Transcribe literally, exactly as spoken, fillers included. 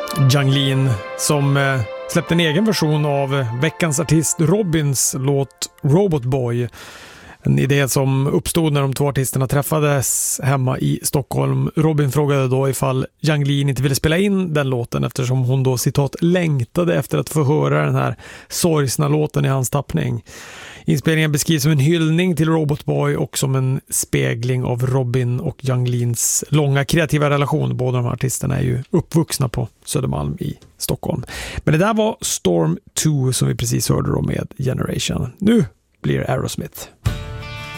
Yung Lean som eh, släppte en egen version av veckans artist Robins låt Robot Boy. En idé som uppstod när de två artisterna träffades hemma i Stockholm. Robin frågade då ifall Yung Lean inte ville spela in den låten eftersom hon då citat längtade efter att få höra den här sorgsna låten i hans tappning. Inspelningen beskrivs som en hyllning till Robot Boy och som en spegling av Robin och Yung Leans långa kreativa relation. Båda de här artisterna är ju uppvuxna på Södermalm i Stockholm. Men det där var Storm två som vi precis hörde då med Generation. Nu blir det Aerosmith.